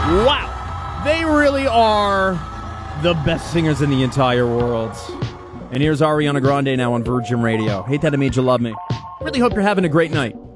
Wow. They really are the best singers in the entire world. And here's Ariana Grande now on Virgin Radio. Hate That It Made You Love Me. Really hope you're having a great night.